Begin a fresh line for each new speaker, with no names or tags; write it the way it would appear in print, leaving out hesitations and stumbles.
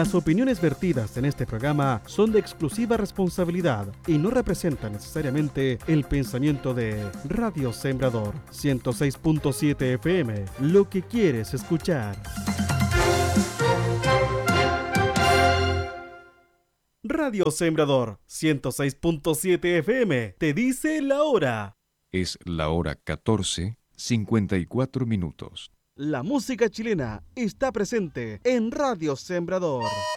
Las opiniones vertidas en este programa son de exclusiva responsabilidad y no representan necesariamente el pensamiento de Radio Sembrador 106.7 FM, lo que quieres escuchar. Radio Sembrador 106.7 FM te dice la hora.
Es la hora 14:54 minutos.
La música chilena está presente en Radio Sembrador.